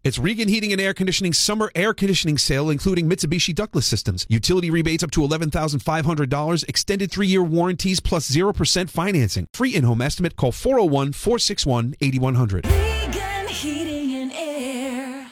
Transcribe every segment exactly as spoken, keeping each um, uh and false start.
It's Regan Heating and Air Conditioning Summer Air Conditioning Sale, including Mitsubishi ductless systems. Utility rebates up to eleven thousand five hundred dollars. Extended three-year warranties plus zero percent financing. Free in-home estimate. Call four oh one, four six one, eight one zero zero. Regan Heating and Air.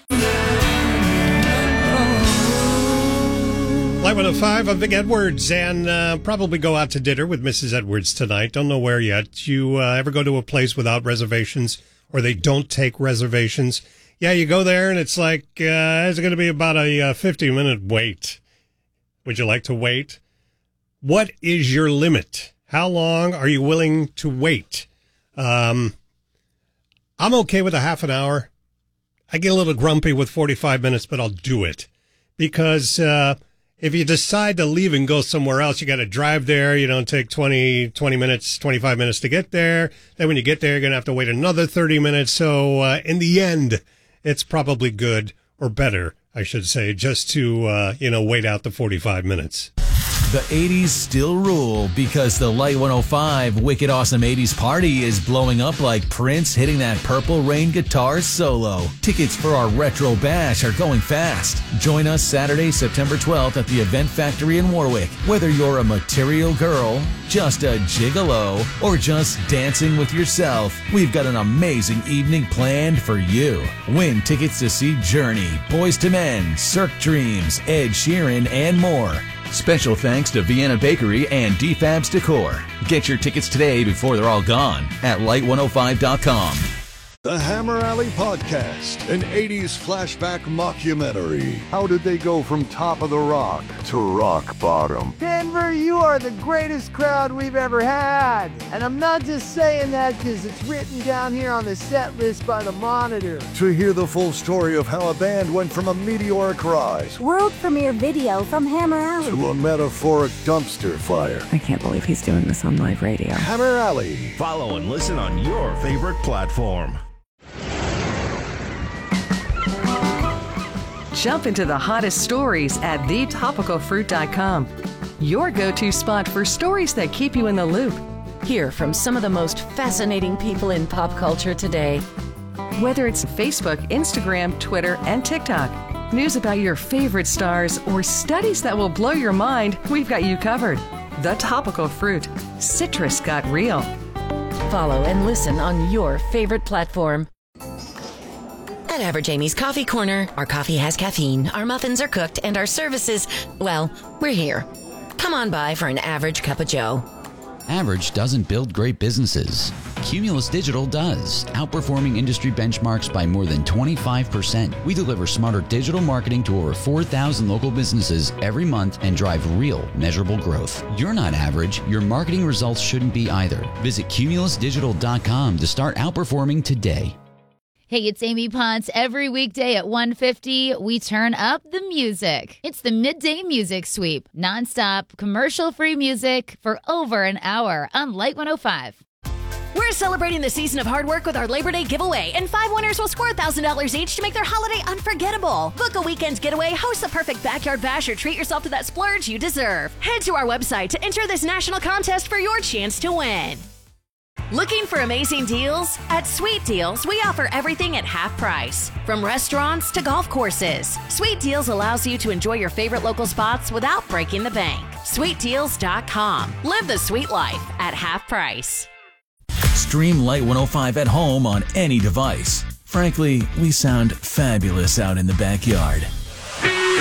Live one oh five, I'm Vic Edwards, and uh, probably go out to dinner with Missus Edwards tonight. Don't know where yet. You uh, ever go to a place without reservations, or they don't take reservations? Yeah, you go there, and it's like, uh, it's going to be about a uh, fifty-minute wait. Would you like to wait? What is your limit? How long are you willing to wait? Um, I'm okay with a half an hour. I get a little grumpy with forty-five minutes, but I'll do it. Because uh, if you decide to leave and go somewhere else, you got to drive there. You don't take twenty, twenty minutes, twenty-five minutes to get there. Then when you get there, you're going to have to wait another thirty minutes. So uh, in the end, it's probably good, or better, I should say, just to, uh, you know, wait out the forty-five minutes. The eighties still rule because the Light one oh five Wicked Awesome eighties Party is blowing up like Prince hitting that Purple Rain guitar solo. Tickets for our Retro Bash are going fast. Join us Saturday, September twelfth at the Event Factory in Warwick. Whether you're a material girl, just a gigolo, or just dancing with yourself, we've got an amazing evening planned for you. Win tickets to see Journey, Boyz two Men, Cirque Dreams, Ed Sheeran, and more. Special thanks to Vienna Bakery and D Fabs Decor. Get your tickets today before they're all gone at light one oh five dot com. The Hammer Alley Podcast, an eighties flashback mockumentary. How did they go from top of the rock to rock bottom? Denver, you are the greatest crowd we've ever had. And I'm not just saying that because it's written down here on the set list by the Monitor. To hear the full story of how a band went from a meteoric rise world premiere video from Hammer Alley to a metaphoric dumpster fire. I can't believe he's doing this on live radio. Hammer Alley. Follow and listen on your favorite platform. Jump into the hottest stories at the topical fruit dot com. Your go-to spot for stories that keep you in the loop. Hear from some of the most fascinating people in pop culture today. Whether it's Facebook, Instagram, Twitter, and TikTok, news about your favorite stars, or studies that will blow your mind, we've got you covered. The Topical Fruit. Citrus got real. Follow and listen on your favorite platform. At Average Amy's Coffee Corner, our coffee has caffeine, our muffins are cooked, and our services, well, we're here. Come on by for an average cup of joe. Average doesn't build great businesses. Cumulus Digital does, outperforming industry benchmarks by more than twenty-five percent. We deliver smarter digital marketing to over four thousand local businesses every month and drive real, measurable growth. You're not average. Your marketing results shouldn't be either. Visit cumulus digital dot com to start outperforming today. Hey, it's Amy Ponce. Every weekday at one fifty, we turn up the music. It's the Midday Music Sweep. Nonstop, commercial-free music for over an hour on Light one oh five. We're celebrating the season of hard work with our Labor Day giveaway, and five winners will score one thousand dollars each to make their holiday unforgettable. Book a weekend's getaway, host the perfect backyard bash, or treat yourself to that splurge you deserve. Head to our website to enter this national contest for your chance to win. Looking for amazing deals? At Sweet Deals, we offer everything at half price. From restaurants to golf courses, Sweet Deals allows you to enjoy your favorite local spots without breaking the bank. sweet deals dot com. Live the sweet life at half price. Stream Light one oh five at home on any device. Frankly, we sound fabulous out in the backyard.